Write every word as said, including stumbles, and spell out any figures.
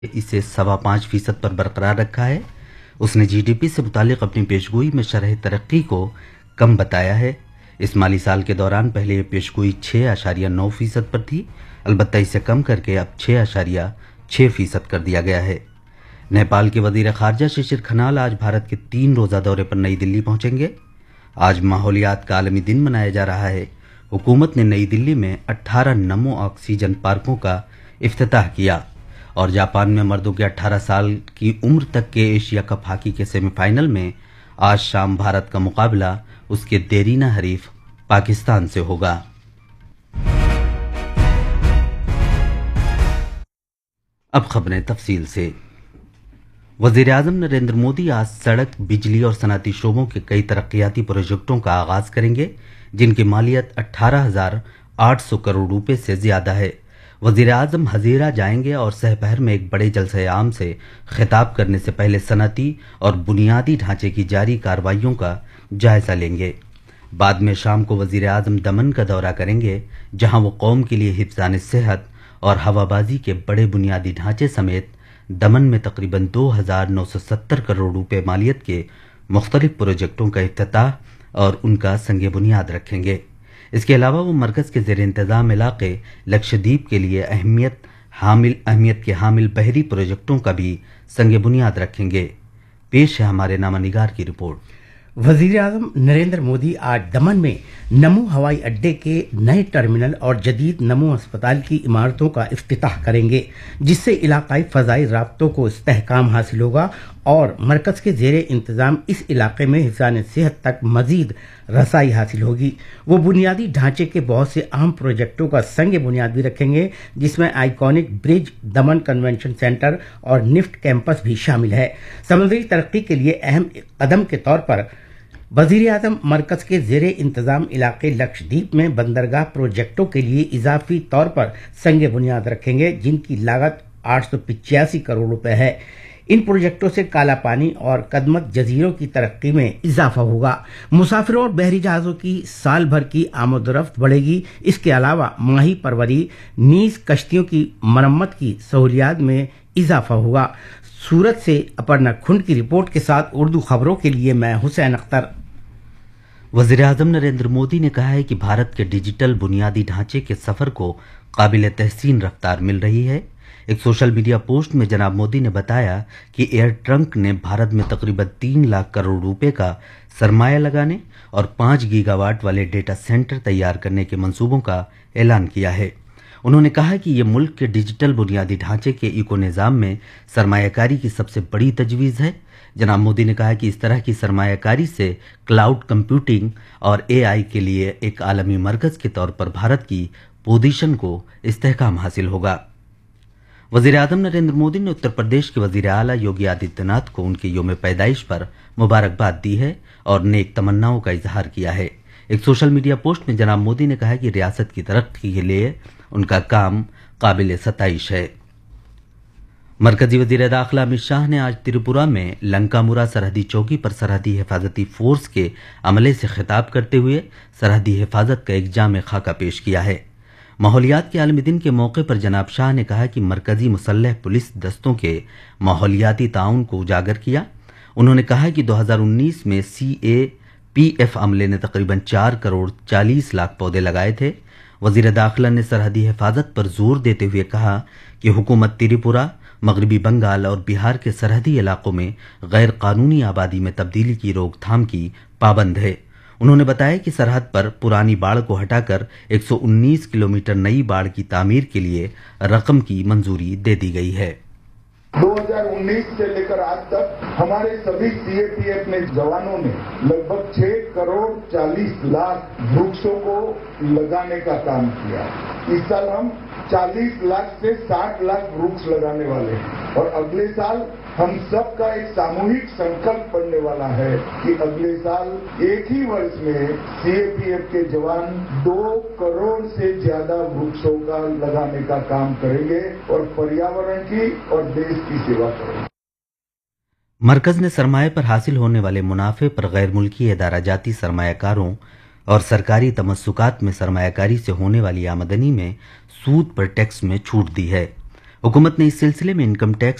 इसे सवा पाँच फीसद पर बरकरार रखा है। उसने जीडीपी से मुतालिक अपनी पेशगोई में शरह तरक्की को कम बताया है। इस माली साल के दौरान पहले ये पेशगोई छः आशारिया नौ फीसद पर थी, अलबत्ता इसे कम करके अब छः आशारिया छः फीसद कर दिया गया है। नेपाल के वजीर खारजा शिशिर खनाल आज भारत के तीन रोज़ा दौरे पर नई दिल्ली पहुंचेंगे। आज माहौलियात का आलमी दिन मनाया जा रहा है। हुकूमत ने नई दिल्ली में अट्ठारह नमो ऑक्सीजन पार्कों का इफ्तिताह किया और जापान में मर्दों के अठारह साल की उम्र तक के एशिया कप हॉकी के सेमीफाइनल में आज शाम भारत का मुकाबला उसके देरीना हरीफ पाकिस्तान से होगा। अब खबरें तफसील से। वजीर आजम नरेंद्र मोदी आज सड़क, बिजली और सनअती शोबों के कई तरक्याती प्रोजेक्टों का आगाज करेंगे, जिनकी मालियत अठारह हजार आठ सौ करोड़ रुपए से ज्यादा है। वजीर आजम हजीरा जाएंगे और सहपहर में एक बड़े जलसे आम से खिताब करने से पहले सनअती और बुनियादी ढांचे की जारी कार्रवाइयों का जायजा लेंगे। बाद में शाम को वजीर आजम दमन का दौरा करेंगे, जहां वो कौम के लिए हिफ्ज़ान सेहत और हवाबाजी के बड़े बुनियादी ढांचे समेत दमन में तकरीबन दो हजार नौ सौ सत्तर करोड़ रुपए मालियत के मुख्तलिफ प्रोजेक्टों का इफ्तिताह और उनका संग बुनियाद रखेंगे। इसके अलावा वो मरकज के ज़ेर इंतज़ाम इलाके लक्षद्वीप के लिए अहमियत हामिल अहमियत के हामिल बहरी प्रोजेक्टों का भी संग बुनियाद रखेंगे। पेश है हमारे नामा निगार की रिपोर्ट। वजीर आजम नरेंद्र मोदी आज दमन में नमो हवाई अड्डे के नए टर्मिनल और जदीद नमो अस्पताल की इमारतों का इफ्तिताह करेंगे, जिससे इलाकाई फ़ज़ाई राब्तों को इस्तेहकाम हासिल होगा और मरकज के ज़ेरे इंतज़ाम इस इलाके में हिफ्ज़ान सेहत तक मजीद रसाई हासिल होगी। वो बुनियादी ढांचे के बहुत से अहम प्रोजेक्टों का संग बुनियाद भी रखेंगे, जिसमें आइकॉनिक ब्रिज, दमन कन्वेंशन सेंटर और निफ्ट कैंपस भी शामिल है। समुद्री तरक्की के लिए अहम कदम के तौर पर वजीर आजम मरकज के ज़ेरे इंतज़ाम इलाके लक्षद्वीप में बंदरगाह प्रोजेक्टों के लिए इजाफी तौर पर संग बुनियाद रखेंगे, जिनकी लागत आठ सौ पिचासी करोड़ रुपए है। इन प्रोजेक्टों से काला पानी और कदमत जजीरों की तरक्की में इजाफा होगा। मुसाफिरों और बहरी जहाज़ों की साल भर की आमदोरफ्त बढ़ेगी। इसके अलावा माही परवरी, नीज कश्तियों की मरम्मत की सहूलियात में इजाफा होगा। सूरत से अपर्णा खुंड की रिपोर्ट के साथ उर्दू खबरों के लिए मैं हुसैन अख्तर। वजीर आजम नरेंद्र मोदी ने कहा है कि भारत के डिजिटल बुनियादी ढांचे के सफर को काबिल तहसीन रफ्तार मिल रही है। एक सोशल मीडिया पोस्ट में जनाब मोदी ने बताया कि एयर ट्रंक ने भारत में तकरीबन तीन लाख करोड़ रुपए का सरमाया लगाने और पांच गीगावाट वाले डेटा सेंटर तैयार करने के मंसूबों का ऐलान किया है। उन्होंने कहा कि ये मुल्क के डिजिटल बुनियादी ढांचे के इको निज़ाम में सरमायाकारी की सबसे बड़ी तजवीज़ है। जनाब मोदी ने कहा कि इस तरह की सरमायाकारी से क्लाउड कंप्यूटिंग और एआई के लिए एक आलमी मरकज के तौर पर भारत की पोजीशन को इस्तेहकाम हासिल होगा। वजीर आजम नरेंद्र मोदी ने उत्तर प्रदेश के वजीर आला योगी आदित्यनाथ को उनके योम पैदाइश पर मुबारकबाद दी है और नेक तमन्नाओं का इजहार किया है। एक सोशल मीडिया पोस्ट में जनाब मोदी ने कहा कि रियासत की तरक्की के लिए उनका काम काबिल सताइश है। मरकजी वजीर दाखिला अमित शाह ने आज त्रिपुरा में लंकामुरा सरहदी चौकी पर सरहदी हिफाजती फोर्स के अमले से खिताब करते हुए सरहदी हिफाजत का एक जामे खाका पेश किया है। माहौलियात के आलमी दिन के मौके पर जनाब शाह ने कहा कि मरकजी मुसल्लह पुलिस दस्तों के माहौलियाती ताउन को उजागर किया। उन्होंने कहा कि दो हजार उन्नीस में सी ए पी एफ अमले ने तकरीबन चार करोड़ चालीस लाख पौधे लगाए थे। वजीर दाखिला ने सरहदी हिफाजत पर जोर देते हुए कहा कि हुकूमत त्रिपुरा, मगरबी बंगाल और बिहार के सरहदी इलाकों में गैर कानूनी आबादी में तब्दीली की रोकथाम की पाबंद है। उन्होंने बताया कि सरहद पर पुरानी बाड़ को हटाकर एक सौ उन्नीस किलोमीटर नई बाड़ की तामीर के लिए रकम की मंजूरी दे दी गई है। दो हजार उन्नीस से लेकर आज तक हमारे सभी सीएपीएफ में जवानों ने लगभग छह करोड़ चालीस लाख वृक्षों को लगाने का काम किया। इस साल हम चालीस लाख से साठ लाख वृक्ष लगाने वाले हैं और अगले साल हम सबका एक सामूहिक संकल्प पड़ने वाला है कि अगले साल एक ही वर्ष में सीएपीएफ के जवान दो करोड़ से ज्यादा वृक्षों का लगाने का काम करेंगे और पर्यावरण की और देश की सेवा करेंगे। मरकज ने सरमाए पर हासिल होने वाले मुनाफे पर गैर मुल्की इदारा जाती सरमायाकारों और सरकारी तमस्सुकात में सरमायाकारी से होने वाली आमदनी में सूद पर टैक्स में छूट दी है। हुकूमत ने इस सिलसिले में इनकम टैक्स